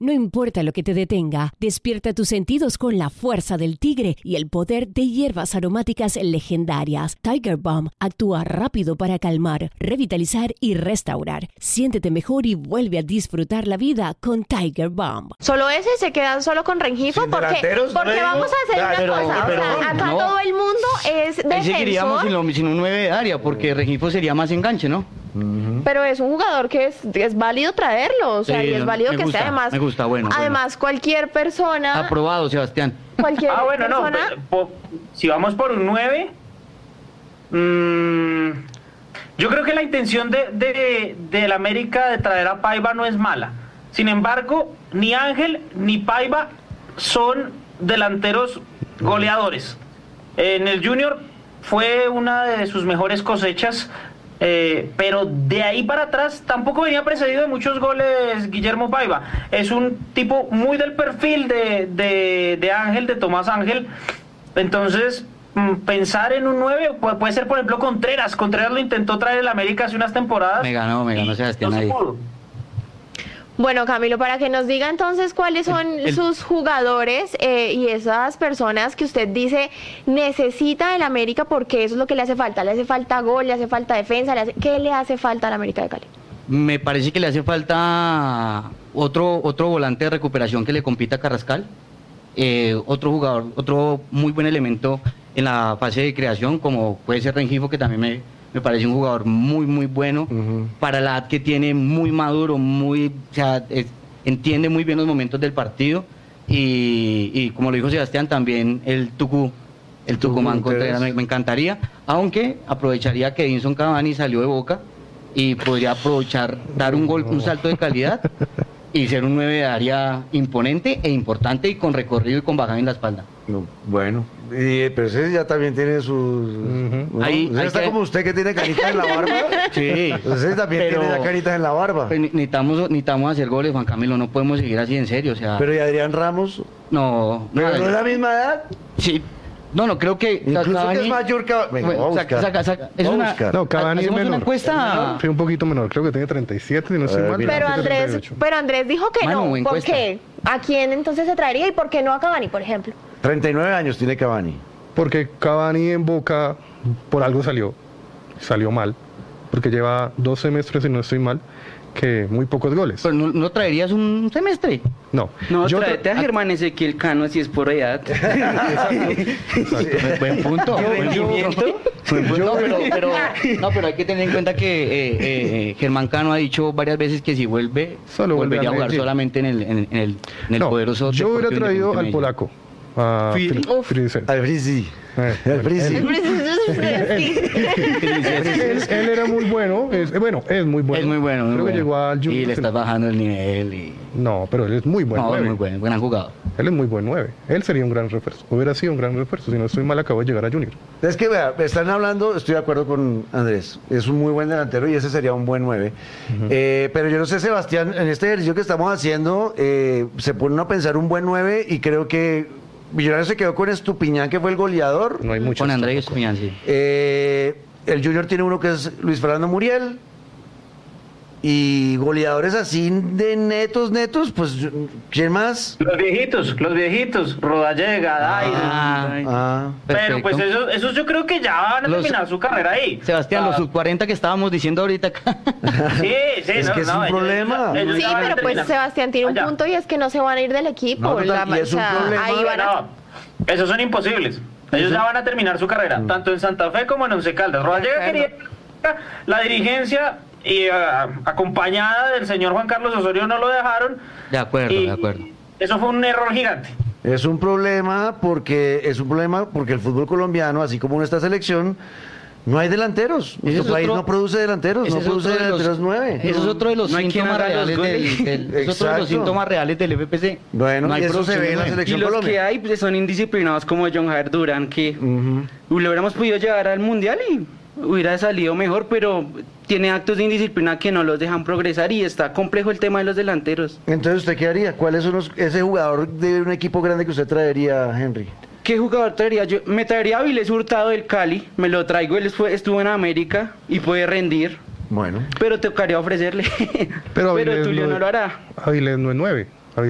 No importa lo que te detenga, despierta tus sentidos con la fuerza del tigre y el poder de hierbas aromáticas legendarias. Tiger Balm actúa rápido para calmar, revitalizar y restaurar. Siéntete mejor y vuelve a disfrutar la vida con Tiger Balm. ¿Solo ese? ¿Se quedan solo con Rengifo? Porque vamos a hacer una cosa. Pero, o sea, acá no. todo el mundo es Ahí seguiríamos defensor. sin un 9 de área, porque Rengifo sería más enganche, ¿no? Pero es un jugador que es válido traerlo, o sea, Sí, y es válido me que gusta, esté además. me gusta, bueno. Además, cualquier persona. Aprobado, Sebastián. Cualquier Bueno, no, persona. si vamos por un 9, yo creo que la intención del América de traer a Paiva no es mala. Sin embargo, ni Ángel ni Paiva son delanteros goleadores. En el Junior fue una de sus mejores cosechas, pero de ahí para atrás tampoco venía precedido de muchos goles Guillermo Paiva. Es un tipo muy del perfil de Ángel, de Tomás Ángel. Entonces, pensar en un 9 puede ser, por ejemplo, Contreras. Contreras lo intentó traer el América hace unas temporadas. Me ganó Sebastián no se ahí. pudo. Bueno, Camilo, para que nos diga entonces cuáles son sus jugadores y esas personas que usted dice necesita el América, porque eso es lo que le hace falta. Le hace falta gol, le hace falta defensa, ¿qué le hace falta al América de Cali? Me parece que le hace falta otro volante de recuperación que le compita a Carrascal. Otro jugador, otro muy buen elemento en la fase de creación, como puede ser Rengifo, que también me parece un jugador muy, muy bueno. Para la edad que tiene, muy maduro, entiende muy bien los momentos del partido. Y como lo dijo Sebastián, también el Tucumán Contreras me encantaría, aunque aprovecharía que Edinson Cavani salió de Boca y podría aprovechar, dar un gol, un salto de calidad y ser un 9 de área imponente e importante y con recorrido y con bajada en la espalda. No, bueno, pero ese ya también tiene sus... ¿no? Ahí está como usted que tiene canitas en la barba. Sí. Ese también tiene ya canitas en la barba. Pues necesitamos hacer goles, Juan Camilo, no podemos seguir así en serio, o sea... Pero ¿y Adrián Ramos? No... ¿Pero no es la misma edad? Sí. No, creo que... Incluso Cavani, que es mayor que... Venga, vamos a buscar. es Vamos a una... buscar. No, Cavani es hacemos menor. una encuesta... Sí, un poquito menor, creo que tiene 37, si no estoy mal. mira. Pero Andrés dijo que Manu, no. ¿Por encuesta. qué? ¿A quién entonces se traería y por qué no a Cavani, por ejemplo? 39 años tiene Cavani. Porque Cavani en Boca por algo salió mal, porque lleva 2 semestres, si no estoy mal, que muy pocos goles. Pero ¿no traerías un semestre? No, No, yo tráete a Germán Ezequiel Cano si es por edad. Buen punto. ¿Rendimiento? Pero hay que tener en cuenta que Germán Cano ha dicho varias veces que si vuelve, Solo volvería a vuelve a jugar Medellín. solamente en el no, poderoso... yo hubiera Deportivo traído al Independiente polaco, a Friedrich. Al Frisi. Al Frisi. Él era muy bueno, es muy bueno. Es muy bueno. muy Creo que bueno. llegó al Junior. Y le estás bajando el nivel y... No, pero él es muy buen No, es 9. muy bueno, gran jugador. Él es muy buen 9. Él sería un gran refuerzo. Hubiera sido un gran refuerzo. Si no estoy mal, acabo de llegar a Junior. Es que, vea, están hablando, estoy de acuerdo con Andrés, es un muy buen delantero y ese sería un buen 9. Pero yo no sé, Sebastián, en este ejercicio que estamos haciendo, se pone uno a pensar un buen 9 y creo que Millonarios se quedó con Estupiñán, que fue el goleador. No hay mucho. Con Andrés Estupiñán, sí. El Junior tiene uno que es Luis Fernando Muriel. Y goleadores así de netos, pues, ¿quién más? Los viejitos, Rodallega, Dairo. Pero pues esos yo creo que ya van a terminar su carrera ahí. Sebastián, los Ah, sub-40 que estábamos diciendo ahorita acá. Sí, Es que es un problema. ellos Sí, ya van a pero pues terminar. Sebastián tiene un Allá. punto y es que no se van a ir del equipo. No, total, y es un problema. ahí van a... No, esos son imposibles. Ellos ya van a terminar su carrera, tanto en Santa Fe como en Once Caldas. Rodallega quería la dirigencia y acompañada del señor Juan Carlos Osorio no lo dejaron. De acuerdo, y de acuerdo. Eso fue un error gigante. Es un problema porque el fútbol colombiano, así como nuestra selección, no hay delanteros. Ese Nuestro es país otro- no produce delanteros, ese no es produce otro de los- delanteros 9. Ese es otro de los No hay quien síntomas haga los reales goles. es otro de los Exacto. síntomas reales del FPC. Bueno, no hay y eso se producción ve de en la nueve. Y selección los Colombia. que hay pues, son indisciplinados como John Javier Durán, que lo hubiéramos podido llevar al Mundial y hubiera salido mejor, pero tiene actos de indisciplina que no los dejan progresar y está complejo el tema de los delanteros. Entonces, ¿usted qué haría? ¿Cuál es ese jugador de un equipo grande que usted traería, Henry? ¿Qué jugador traería? Yo me traería a Viles Hurtado del Cali, me lo traigo, estuvo en América y puede rendir, Bueno. pero tocaría ofrecerle. Pero Avilés Tulio no lo hará. Avilés no es 9.